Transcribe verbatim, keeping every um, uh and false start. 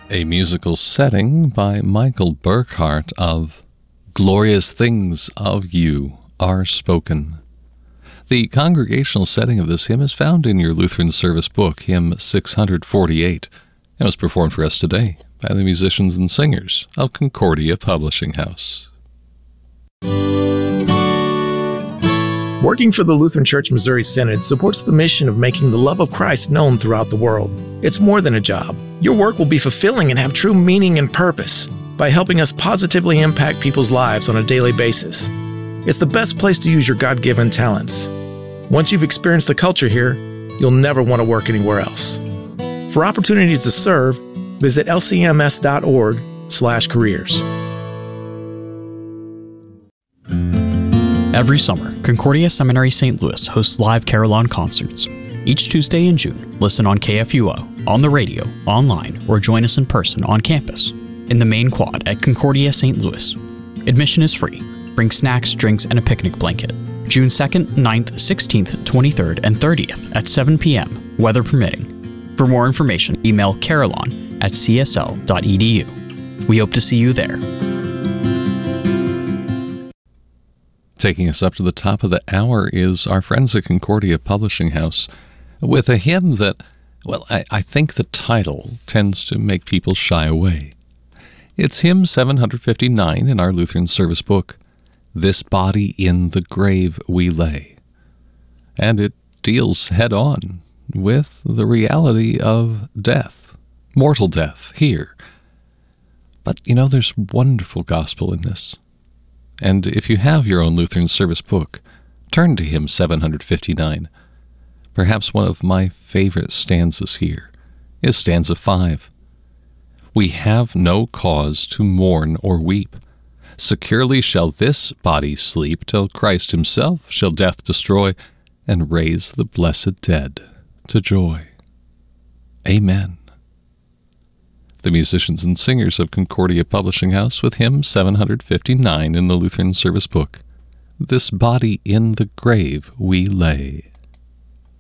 A musical setting by Michael Burkhart of Glorious Things of You Are Spoken. The congregational setting of this hymn is found in your Lutheran service book, hymn six forty-eight, and was performed for us today by the musicians and singers of Concordia Publishing House. Working for the Lutheran Church Missouri Synod supports the mission of making the love of Christ known throughout the world. It's more than a job. Your work will be fulfilling and have true meaning and purpose by helping us positively impact people's lives on a daily basis. It's the best place to use your God-given talents. Once you've experienced the culture here, you'll never want to work anywhere else. For opportunities to serve, visit l c m s dot org slash careers. Every summer, Concordia Seminary Saint Louis hosts live carillon concerts. Each Tuesday in June, listen on K F U O, on the radio, online, or join us in person on campus, in the main quad at Concordia Saint Louis. Admission is free. Bring snacks, drinks, and a picnic blanket. June second, ninth, sixteenth, twenty-third, and thirtieth at seven p.m., weather permitting. For more information, email carillon at c s l dot e d u. We hope to see you there. Taking us up to the top of the hour is our friends at Concordia Publishing House with a hymn that, well, I, I think the title tends to make people shy away. It's hymn seven fifty-nine in our Lutheran service book, This Body in the Grave We Lay. And it deals head-on with the reality of death, mortal death here. But, you know, there's wonderful gospel in this. And if you have your own Lutheran service book, turn to hymn seven fifty-nine. Perhaps one of my favorite stanzas here is stanza five. We have no cause to mourn or weep. Securely shall this body sleep till Christ himself shall death destroy and raise the blessed dead to joy. Amen. The musicians and singers of Concordia Publishing House with hymn seven fifty-nine in the Lutheran service book, This Body in the Grave We Lay.